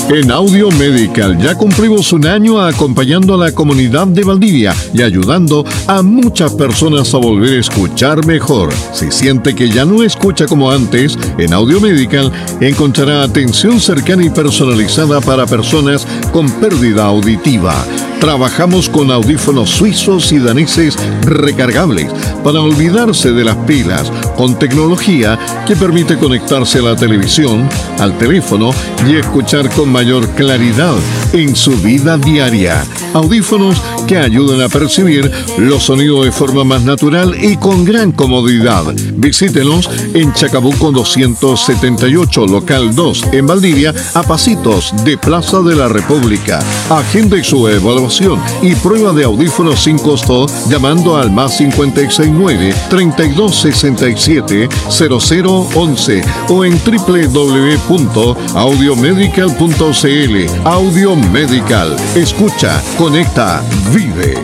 En Audio Medical ya cumplimos un año acompañando a la comunidad de Valdivia y ayudando a muchas personas a volver a escuchar mejor. Si siente que ya no escucha como antes, en Audio Medical encontrará atención cercana y personalizada para personas con pérdida auditiva. Trabajamos con audífonos suizos y daneses recargables para olvidarse de las pilas, con tecnología que permite conectarse a la televisión, al teléfono y escuchar con mayor claridad en su vida diaria. Audífonos que ayudan a percibir los sonidos de forma más natural y con gran comodidad. Visítenos en Chacabuco 278, local 2, en Valdivia, a pasitos de Plaza de la República. Agende su evaluación y prueba de audífonos sin costo llamando al más 569-3267-0011 o en www.audiomedical.cl. Audio Medical. Escucha, conecta, vive.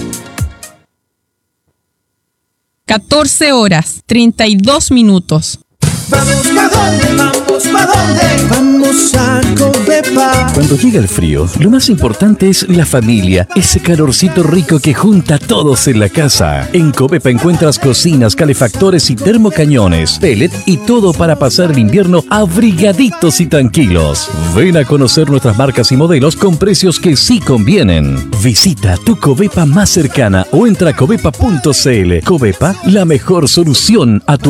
14 horas, 32 minutos. Vamos, ¿pa' dónde? Vamos, ¿pa' dónde? Vamos a Covepa. Cuando llega el frío, lo más importante es la familia, ese calorcito rico que junta a todos en la casa. En Covepa encuentras cocinas, calefactores y termocañones, pellet y todo para pasar el invierno abrigaditos y tranquilos. Ven a conocer nuestras marcas y modelos con precios que sí convienen. Visita tu Covepa más cercana o entra a covepa.cl. Covepa, la mejor solución a tu